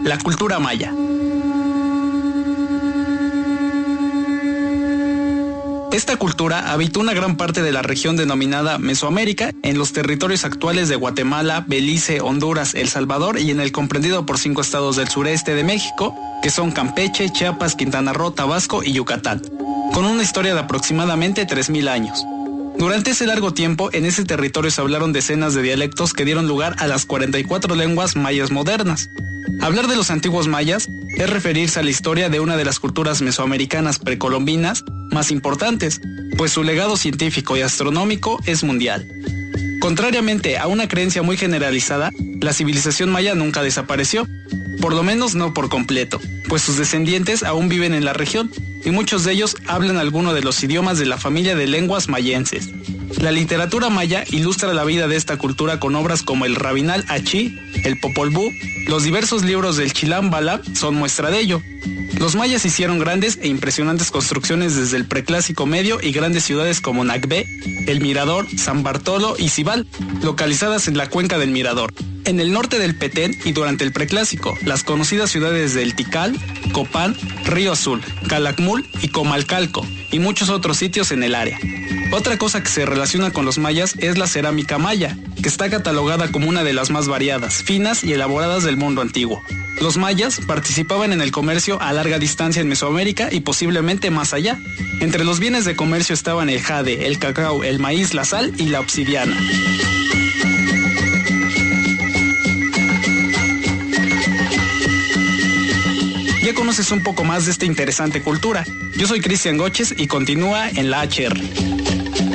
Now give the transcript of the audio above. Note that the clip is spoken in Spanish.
La cultura maya. Esta cultura habitó una gran parte de la región denominada Mesoamérica, en los territorios actuales de Guatemala, Belice, Honduras, El Salvador y en el comprendido por 5 estados del sureste de México, que son Campeche, Chiapas, Quintana Roo, Tabasco y Yucatán, con una historia de aproximadamente 3000 años. Durante ese largo tiempo, en ese territorio se hablaron decenas de dialectos que dieron lugar a las 44 lenguas mayas modernas. Hablar de los antiguos mayas es referirse a la historia de una de las culturas mesoamericanas precolombinas más importantes, pues su legado científico y astronómico es mundial. Contrariamente a una creencia muy generalizada, la civilización maya nunca desapareció, por lo menos no por completo, pues sus descendientes aún viven en la región y muchos de ellos hablan alguno de los idiomas de la familia de lenguas mayenses. La literatura maya ilustra la vida de esta cultura con obras como el Rabinal Achí, el Popol Vuh, los diversos libros del Chilam Balam son muestra de ello. Los mayas hicieron grandes e impresionantes construcciones desde el preclásico medio y grandes ciudades como Nagbe, El Mirador, San Bartolo y Cibal, localizadas en la cuenca del Mirador. En el norte del Petén y durante el preclásico, las conocidas ciudades de El Tikal, Copán, Río Azul, Calakmul y Comalcalco, y muchos otros sitios en el área. Otra cosa que se relaciona con los mayas es la cerámica maya, que está catalogada como una de las más variadas, finas y elaboradas del mundo antiguo. Los mayas participaban en el comercio a larga distancia en Mesoamérica y posiblemente más allá. Entre los bienes de comercio estaban el jade, el cacao, el maíz, la sal y la obsidiana. Ya conoces un poco más de esta interesante cultura. Yo soy Cristian Goches y continúa en la HR.